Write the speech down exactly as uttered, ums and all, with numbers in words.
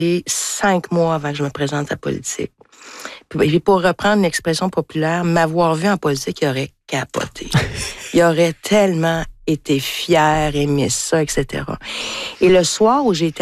Et cinq mois avant que je me présente à la politique. Puis pour reprendre l'expression populaire, m'avoir vu en politique, il aurait capoté. Il aurait tellement été fier, aimé ça, et cetera. Et le soir où j'ai été